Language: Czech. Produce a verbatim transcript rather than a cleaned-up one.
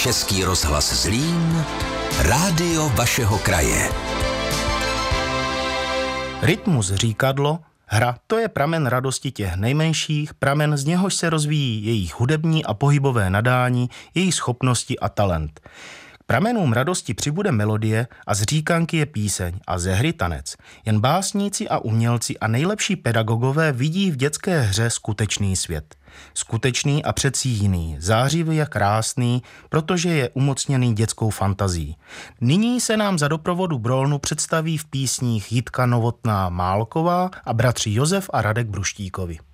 Český rozhlas Zlín, rádio vašeho kraje. Rytmus říkadlo, hra, to je pramen radosti těch nejmenších, pramen, z něhož se rozvíjí jejich hudební a pohybové nadání, jejich schopnosti a talent. K pramenům radosti přibude melodie a z říkanky je píseň a ze hry tanec. Jen básníci a umělci a nejlepší pedagogové vidí v dětské hře skutečný svět. Skutečný a přeci jiný, zářivý a krásný, protože je umocněný dětskou fantazí. Nyní se nám za doprovodu Brolnu představí v písních Jitka Novotná Málková a bratři Josef a Radek Bruštíkovi.